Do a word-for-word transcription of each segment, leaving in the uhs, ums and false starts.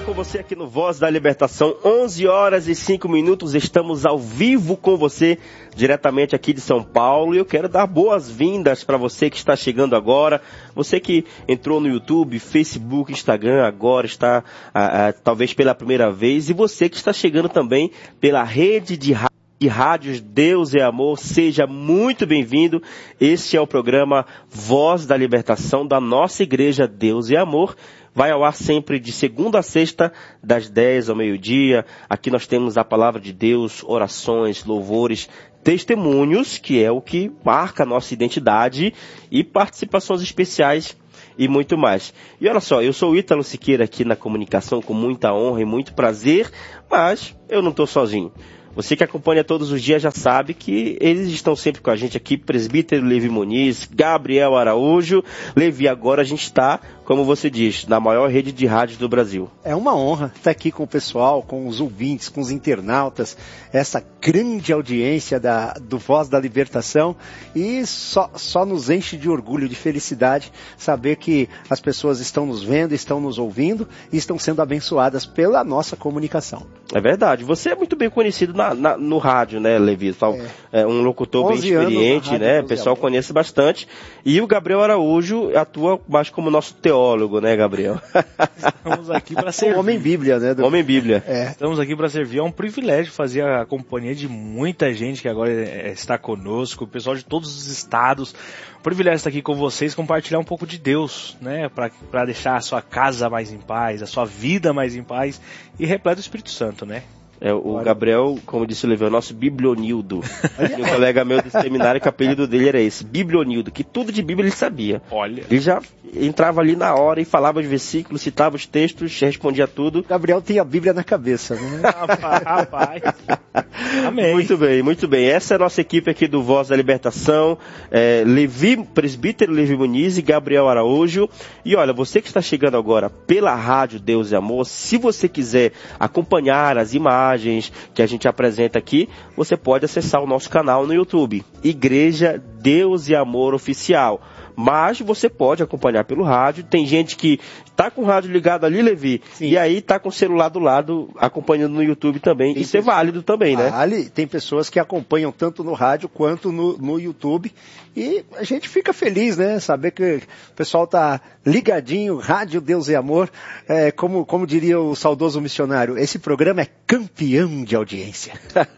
com você aqui no Voz da Libertação, onze horas e cinco minutos, estamos ao vivo com você, diretamente aqui de São Paulo, e eu quero dar boas-vindas para você que está chegando agora, você que entrou no YouTube, Facebook, Instagram, agora está, ah, ah, talvez pela primeira vez, e você que está chegando também pela rede de rádio. De rádios Deus é Amor, seja muito bem-vindo. Este é o programa Voz da Libertação da nossa igreja Deus é Amor. Vai ao ar sempre de segunda a sexta, das dez ao meio-dia. Aqui nós temos a palavra de Deus, orações, louvores, testemunhos, que é o que marca a nossa identidade, e participações especiais e muito mais. E olha só, eu sou o Ítalo Siqueira aqui na comunicação, com muita honra e muito prazer, mas eu não estou sozinho. Você que acompanha todos os dias já sabe que eles estão sempre com a gente aqui, presbítero Levi Muniz, Gabriel Araújo. Levi, agora a gente está, como você diz, na maior rede de rádios do Brasil. É uma honra estar aqui com o pessoal, com os ouvintes, com os internautas, essa grande audiência da, do Voz da Libertação, e só, só nos enche de orgulho, de felicidade, saber que as pessoas estão nos vendo, estão nos ouvindo e estão sendo abençoadas pela nossa comunicação. É verdade, você é muito bem conhecido na Na, na, no rádio, né, Levi? Então, é. é um locutor bem experiente, rádio, né? O pessoal conhece bastante. E o Gabriel Araújo atua mais como nosso teólogo, né, Gabriel? Estamos aqui para servir. Homem Bíblia, né? Do... Homem Bíblia. É. Estamos aqui para servir. É um privilégio fazer a companhia de muita gente que agora está conosco, o pessoal de todos os estados. Um privilégio estar aqui com vocês, compartilhar um pouco de Deus, né? Para deixar a sua casa mais em paz, a sua vida mais em paz e repleto do Espírito Santo, né? É, o Gabriel, como disse o Levi, é o nosso Biblionildo. E um colega meu do seminário, que o apelido dele era esse, Biblionildo, que tudo de Bíblia ele sabia. Olha. Ele já entrava ali na hora e falava os versículos, citava os textos, respondia tudo. O Gabriel tem a Bíblia na cabeça, né? Rapaz. Amém. Muito bem, muito bem. Essa é a nossa equipe aqui do Voz da Libertação. É, Levi, presbítero Levi Muniz e Gabriel Araújo. E olha, você que está chegando agora pela rádio Deus é Amor, se você quiser acompanhar as imagens que a gente apresenta aqui, você pode acessar o nosso canal no YouTube, Igreja Deus e Amor Oficial. Mas você pode acompanhar pelo rádio. Tem gente que tá com o rádio ligado ali, Levi, sim, e aí tá com o celular do lado acompanhando no YouTube também. Tem Isso pessoas... é válido também, né? Vale. Tem pessoas que acompanham tanto no rádio quanto no, no YouTube. E a gente fica feliz, né? Saber que o pessoal tá ligadinho, Rádio Deus e Amor. É, como, como diria o saudoso missionário, esse programa é campeão de audiência.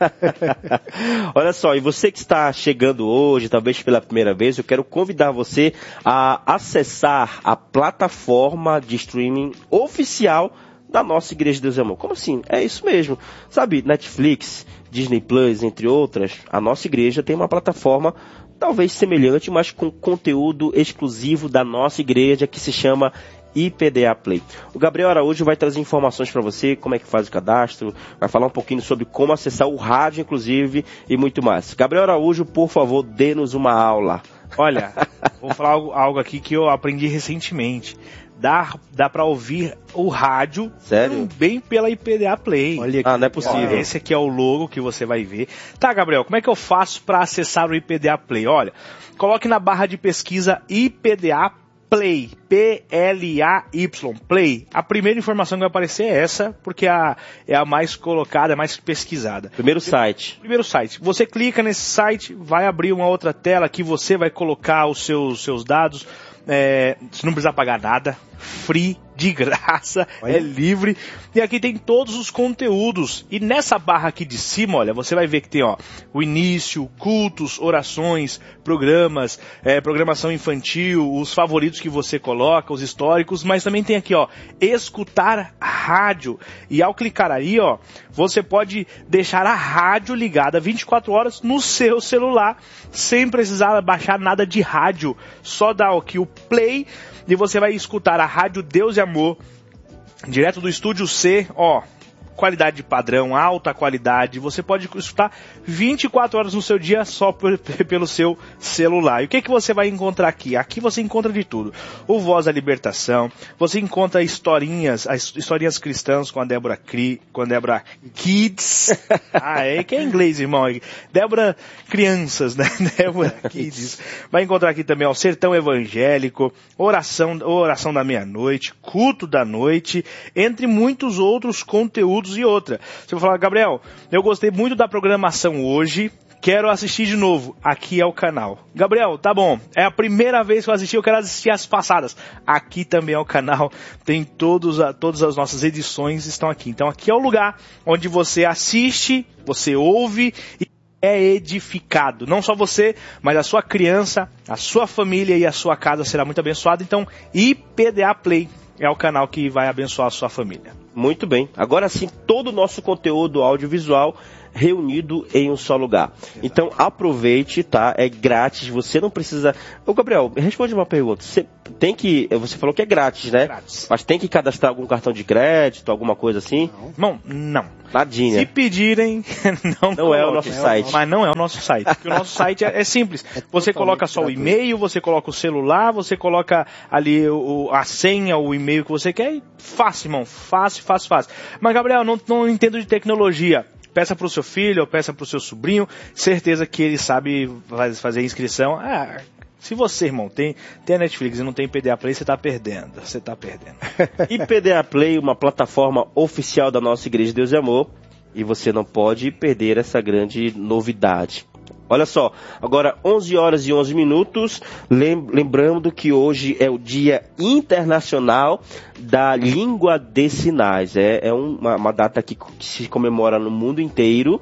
Olha só, e você que está chegando hoje, talvez pela primeira vez, eu quero convidar você a acessar a plataforma de streaming oficial da nossa Igreja Deus e Amor. Como assim? É isso mesmo. Sabe, Netflix, Disney Plus, entre outras, a nossa igreja tem uma plataforma talvez semelhante, mas com conteúdo exclusivo da nossa igreja, que se chama I P D A Play. O Gabriel Araújo vai trazer informações para você, como é que faz o cadastro, vai falar um pouquinho sobre como acessar o rádio, inclusive, e muito mais. Gabriel Araújo, por favor, dê-nos uma aula. Olha, vou falar algo, algo aqui que eu aprendi recentemente. Dá, dá pra ouvir o rádio. Sério? Bem pela I P D A Play. Olha aqui. Ah, não é possível. Ó, esse aqui é o logo que você vai ver. Tá, Gabriel, como é que eu faço para acessar o I P D A Play? Olha, coloque na barra de pesquisa I P D A Play, P L A Y, Play. A primeira informação que vai aparecer é essa, porque a, é a mais colocada, é mais pesquisada. Primeiro site. Primeiro site. Você clica nesse site, vai abrir uma outra tela que você vai colocar os seus, seus dados. É, você não precisa pagar nada, free, de graça, olha, é livre. E aqui tem todos os conteúdos. E nessa barra aqui de cima, olha, você vai ver que tem, ó, o início, cultos, orações, programas, é, programação infantil, os favoritos que você coloca, os históricos, mas também tem aqui, ó, escutar rádio. E ao clicar aí, ó, você pode deixar a rádio ligada vinte e quatro horas no seu celular, sem precisar baixar nada de rádio. Só dá aqui o play e você vai escutar a rádio Deus e Amor, direto do Estúdio C, ó, qualidade padrão, alta qualidade. Você pode escutar vinte e quatro horas no seu dia só por, pelo seu celular. E o que, que você vai encontrar aqui? Aqui você encontra de tudo. O Voz da Libertação, você encontra historinhas, as historinhas cristãs com a Débora Cri, com a Débora Kids. Ah, é que é inglês, irmão. Débora Crianças, né? Débora Kids. Vai encontrar aqui também ó, o Sertão Evangélico, oração, oração da meia-noite, culto da noite, entre muitos outros conteúdos e outra. Você vai falar, Gabriel, eu gostei muito da programação hoje, quero assistir de novo. Aqui é o canal. Gabriel, tá bom, é a primeira vez que eu assisti, eu quero assistir as passadas. Aqui também é o canal, tem todos a, todas as nossas edições estão aqui. Então aqui é o lugar onde você assiste, você ouve e é edificado. Não só você, mas a sua criança, a sua família e a sua casa será muito abençoada. Então, I P D A Play é o canal que vai abençoar a sua família. Muito bem. Agora sim, todo o nosso conteúdo audiovisual reunido em um só lugar. Então aproveite, tá? É grátis, você não precisa... Ô Gabriel, responde uma pergunta. Você tem que... Você falou que é grátis, né? Grátis. Mas tem que cadastrar algum cartão de crédito, alguma coisa assim? Não, não. Nadinha. Se pedirem, não, não é o nosso site. Mas não é o nosso site. Porque o nosso site é, é simples. Você coloca só o e-mail, você coloca o celular, você coloca ali o, a senha, o e-mail que você quer e fácil, irmão. Fácil, fácil, fácil. Mas Gabriel, não, não entendo de tecnologia. Peça para o seu filho ou peça para o seu sobrinho, certeza que ele sabe fazer inscrição. Ah, se você, irmão, tem, tem a Netflix e não tem I P D A Play, você está perdendo, você está perdendo. I P D A Play, uma plataforma oficial da nossa Igreja de Deus e Amor, e você não pode perder essa grande novidade. Olha só, agora onze horas e onze minutos, lembrando que hoje é o Dia Internacional da Língua de Sinais. É, é uma, uma data que, que se comemora no mundo inteiro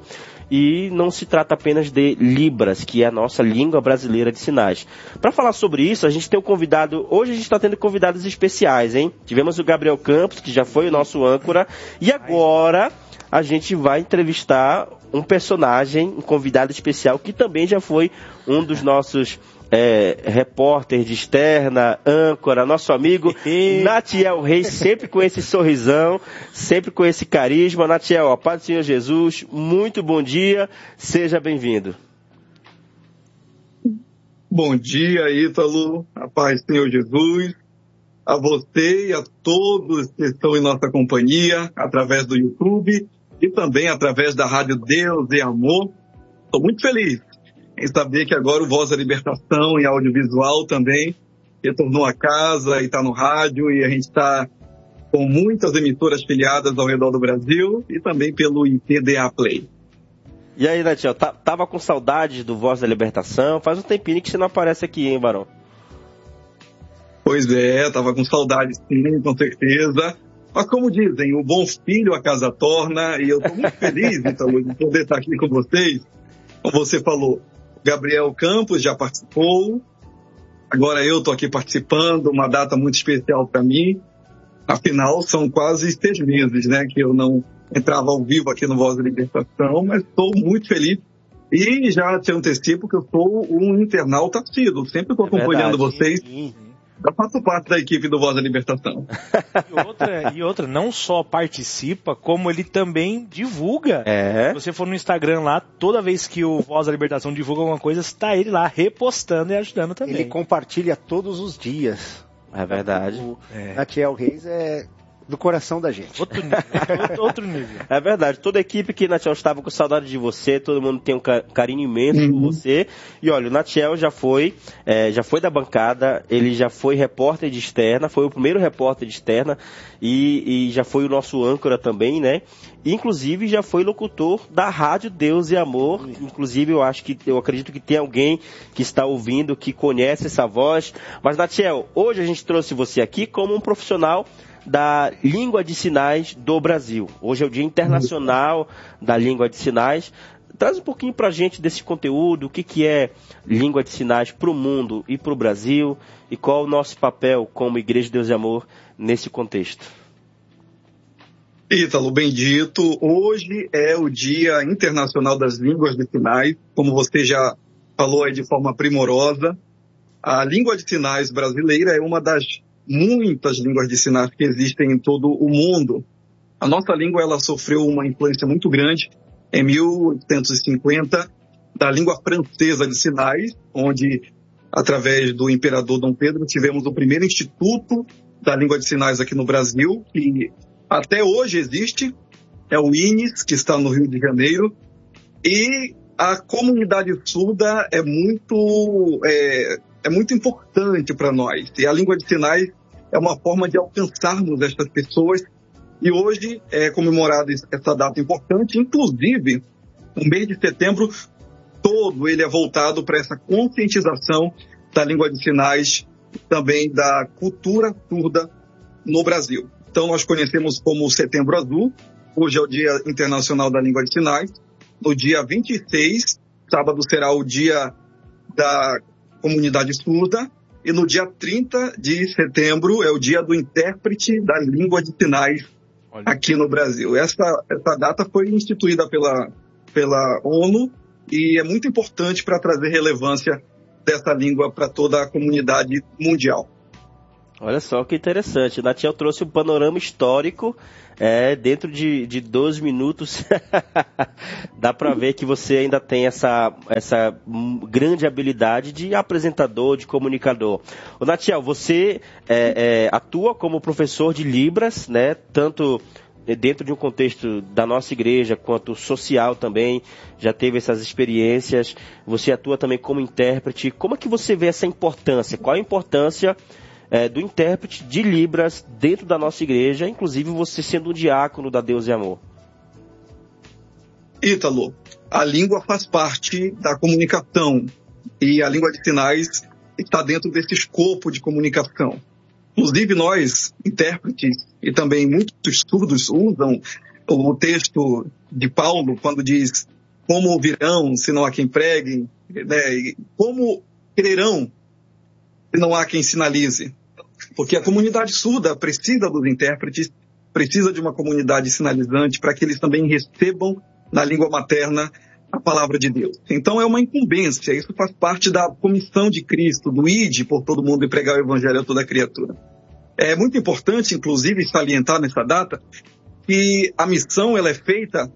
e não se trata apenas de Libras, que é a nossa língua brasileira de sinais. Para falar sobre isso, a gente tem um convidado, hoje a gente está tendo convidados especiais, hein? Tivemos o Gabriel Campos, que já foi o nosso âncora, e agora a gente vai entrevistar um personagem, um convidado especial, que também já foi um dos nossos é, repórteres de externa, âncora, nosso amigo Natiel Reis, sempre com esse sorrisão, sempre com esse carisma. Natiel, a paz do Senhor Jesus, muito bom dia, seja bem-vindo. Bom dia, Ítalo, a paz do Senhor Jesus, a você e a todos que estão em nossa companhia, através do YouTube, e também através da Rádio Deus e Amor. Estou muito feliz em saber que agora o Voz da Libertação em audiovisual também retornou a casa e está no rádio, e a gente está com muitas emissoras filiadas ao redor do Brasil e também pelo I P D A Play. E aí, Natiel, tá, tava com saudades do Voz da Libertação? Faz um tempinho que você não aparece aqui, hein, Barão? Pois é, tava com saudades sim, com certeza. Mas como dizem, o bom filho a casa torna, e eu estou muito feliz, Ítalo, de poder estar aqui com vocês. Como você falou, Gabriel Campos já participou, agora eu estou aqui participando, uma data muito especial para mim. Afinal, são quase seis meses, né, que eu não entrava ao vivo aqui no Voz da Libertação, mas estou muito feliz. E já te antecipo que eu sou um internauta assíduo, sempre estou acompanhando é vocês. Eu faço parte da equipe do Voz da Libertação. E outra, e outra, não só participa, como ele também divulga. É. Se você for no Instagram lá, toda vez que o Voz da Libertação divulga alguma coisa, está ele lá repostando e ajudando também. Ele compartilha todos os dias. É verdade. O É. Natiel Reis é do coração da gente. Outro nível. outro, outro nível. É verdade, toda a equipe que Natiel estava com saudade de você, todo mundo tem um carinho imenso uhum. por você. E olha, o Natiel já foi, é, já foi da bancada, ele já foi repórter de externa, foi o primeiro repórter de externa e, e já foi o nosso âncora também, né? Inclusive já foi locutor da Rádio Deus e Amor. Inclusive eu acho que, eu acredito que tem alguém que está ouvindo, que conhece essa voz. Mas Natiel, hoje a gente trouxe você aqui como um profissional da língua de sinais do Brasil. Hoje é o Dia Internacional da Língua de Sinais. Traz um pouquinho pra gente desse conteúdo, o que, que é língua de sinais para o mundo e para o Brasil, e qual o nosso papel como Igreja de Deus e Amor nesse contexto. Ítalo, bendito. Hoje é o Dia Internacional das Línguas de Sinais, como você já falou aí de forma primorosa. A língua de sinais brasileira é uma das muitas línguas de sinais que existem em todo o mundo. A nossa língua ela sofreu uma influência muito grande em mil oitocentos e cinquenta da língua francesa de sinais, onde, através do imperador Dom Pedro, tivemos o primeiro instituto da língua de sinais aqui no Brasil, que até hoje existe, é o I N E S, que está no Rio de Janeiro, e a comunidade surda é muito, é, é muito importante para nós, e a língua de sinais é uma forma de alcançarmos estas pessoas, e hoje é comemorada essa data importante, inclusive, o mês de setembro todo ele é voltado para essa conscientização da língua de sinais, também da cultura surda no Brasil. Então nós conhecemos como Setembro Azul, hoje é o Dia Internacional da Língua de Sinais. No dia vinte e seis, sábado, será o Dia da Comunidade Surda, e no dia trinta de setembro é o Dia do Intérprete da Língua de Sinais aqui no Brasil. Essa, essa data foi instituída pela, pela ONU, e é muito importante para trazer relevância dessa língua para toda a comunidade mundial. Olha só que interessante. Natiel trouxe um panorama histórico é, dentro de, de doze minutos. Dá para ver que você ainda tem essa, essa grande habilidade de apresentador, de comunicador. Ô, Natiel, você é, é, atua como professor de Libras, né? Tanto dentro de um contexto da nossa igreja, quanto social também, já teve essas experiências, você atua também como intérprete. Como é que você vê essa importância? Qual a importância é, do intérprete de Libras dentro da nossa igreja, inclusive você sendo um diácono da Deus e Amor? Ítalo, a língua faz parte da comunicação, e a língua de sinais está dentro desse escopo de comunicação. Inclusive nós, intérpretes, e também muitos surdos usam o texto de Paulo quando diz como ouvirão se não há quem pregue, né? E como crerão se não há quem sinalize. Porque a comunidade surda precisa dos intérpretes, precisa de uma comunidade sinalizante para que eles também recebam na língua materna a palavra de Deus. Então é uma incumbência, isso faz parte da comissão de Cristo, do ide por todo mundo e pregar o evangelho a toda criatura. É muito importante, inclusive, salientar nessa data que a missão ela é feita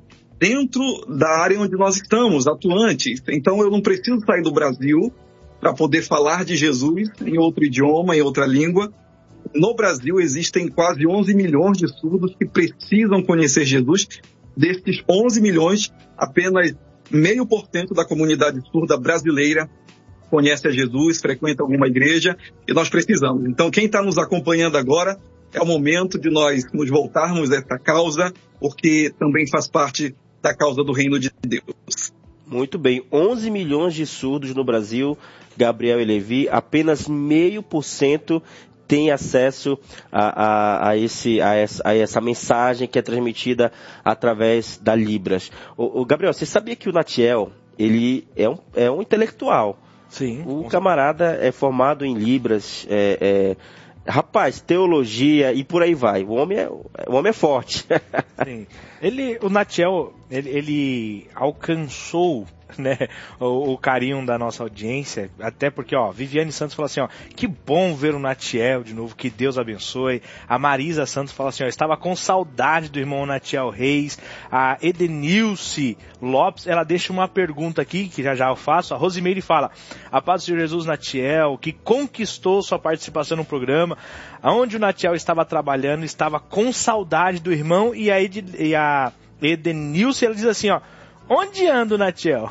dentro da área onde nós estamos, atuantes. Então eu não preciso sair do Brasil para poder falar de Jesus em outro idioma, em outra língua. No Brasil existem quase onze milhões de surdos que precisam conhecer Jesus. Desses onze milhões, apenas meio por cento da comunidade surda brasileira conhece a Jesus, frequenta alguma igreja, e nós precisamos. Então, quem está nos acompanhando agora, é o momento de nós nos voltarmos a essa causa, porque também faz parte da causa do reino de Deus. Muito bem, onze milhões de surdos no Brasil, Gabriel e Levi, apenas meio por cento tem acesso a, a, a, esse, a, essa, a essa mensagem que é transmitida através da Libras. O, o Gabriel, você sabia que o Natiel, ele é um, é um intelectual? Sim. O camarada é formado em Libras, é, é, rapaz, teologia e por aí vai. O homem é, o homem é forte. Sim. Ele, o Natiel, ele, ele alcançou, né, o, o carinho da nossa audiência, até porque, ó, Viviane Santos fala assim, ó, que bom ver o Natiel de novo, que Deus abençoe. A Marisa Santos fala assim, ó, estava com saudade do irmão Natiel Reis. A Edenilce Lopes, ela deixa uma pergunta aqui, que já já eu faço. A Rosimeire fala, a paz do Senhor Jesus Natiel, que conquistou sua participação no programa, onde o Natiel estava trabalhando, estava com saudade do irmão, e a, Ed, e a Edenilce, ela diz assim, ó, onde anda o Natiel?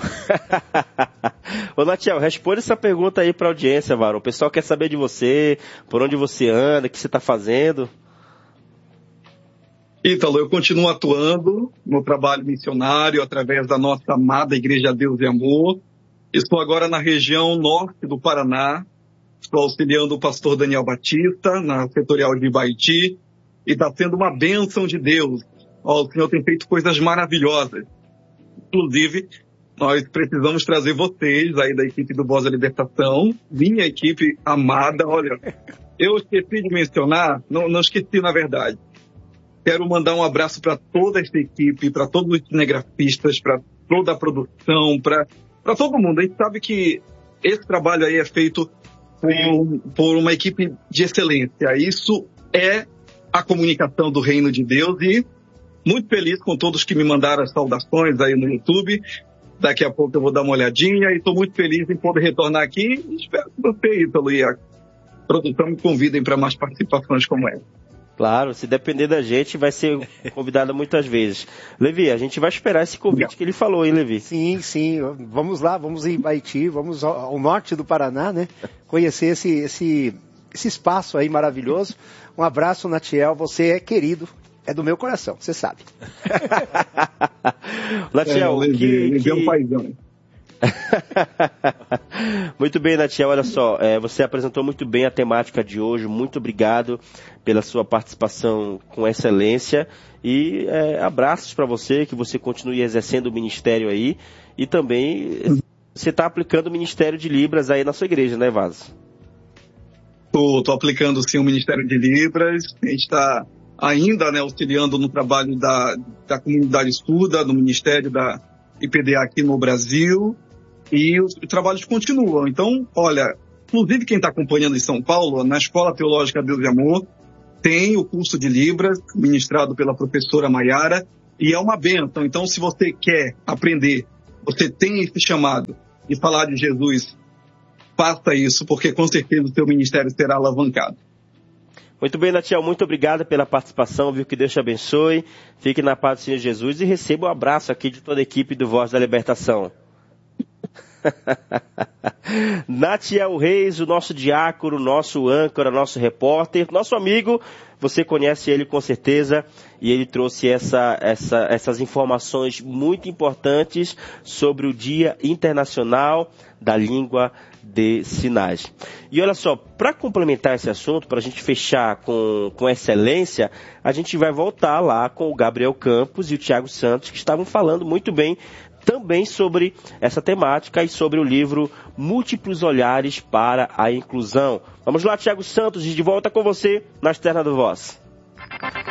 Ô Natiel, responde essa pergunta aí para a audiência, Varão. O pessoal quer saber de você, por onde você anda, o que você está fazendo. Ítalo, eu continuo atuando no trabalho missionário através da nossa amada Igreja Deus e Amor. Estou agora na região norte do Paraná. Estou auxiliando o pastor Daniel Batista na setorial de Ibaiti. E está sendo uma bênção de Deus. Ó, o Senhor tem feito coisas maravilhosas. Inclusive, nós precisamos trazer vocês aí da equipe do Voz da Libertação, minha equipe amada. Olha, eu esqueci de mencionar, não, não esqueci na verdade. Quero mandar um abraço para toda essa equipe, para todos os cinegrafistas, para toda a produção, para todo mundo. A gente sabe que esse trabalho aí é feito por, por uma equipe de excelência. Isso é a comunicação do reino de Deus e muito feliz com todos que me mandaram as saudações aí no YouTube. Daqui a pouco eu vou dar uma olhadinha e estou muito feliz em poder retornar aqui. Espero que você, Ítalo, e a produção me convidem para mais participações como essa. Claro, se depender da gente, vai ser convidada muitas vezes. Levi, a gente vai esperar esse convite que ele falou, hein, Levi? Sim, sim. Vamos lá, vamos em Baiti, vamos ao, ao norte do Paraná, né? Conhecer esse, esse, esse espaço aí maravilhoso. Um abraço, Natiel. Você é querido. É do meu coração, você sabe. Natiel, é, que... que... um paizão. Muito bem, Natiel, olha só, é, você apresentou muito bem a temática de hoje, muito obrigado pela sua participação com excelência e é, abraços para você, que você continue exercendo o ministério aí e também você está aplicando o Ministério de Libras aí na sua igreja, né, Vaz? Estou aplicando sim o Ministério de Libras, a gente está ainda, né, auxiliando no trabalho da, da comunidade estuda, no Ministério da I P D A aqui no Brasil, e os trabalhos continuam. Então, olha, inclusive quem está acompanhando em São Paulo, na Escola Teológica Deus e Amor, tem o curso de Libras, ministrado pela professora Maiara, e é uma bênção. Então, se você quer aprender, você tem esse chamado e falar de Jesus, faça isso, porque com certeza o seu ministério será alavancado. Muito bem, Natiel, muito obrigado pela participação, viu? Que Deus te abençoe, fique na paz do Senhor Jesus e receba um abraço aqui de toda a equipe do Voz da Libertação. Natiel Reis, o nosso diácono, nosso âncora, nosso repórter, nosso amigo, você conhece ele com certeza, e ele trouxe essa, essa, essas informações muito importantes sobre o Dia Internacional da Língua de Sinais. E olha só, para complementar esse assunto, para a gente fechar com, com excelência, a gente vai voltar lá com o Gabriel Campos e o Tiago Santos, que estavam falando muito bem também sobre essa temática e sobre o livro Múltiplos Olhares para a Inclusão. Vamos lá, Tiago Santos, de volta com você na Externa do Voz.